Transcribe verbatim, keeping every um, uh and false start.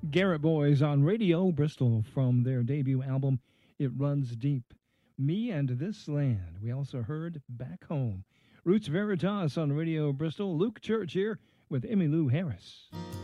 Garrett Boys on Radio Bristol from their debut album, It Runs Deep. Me and This Land. We also heard Back Home. Roots Veritas on Radio Bristol. Luke Church here with Emmylou Harris.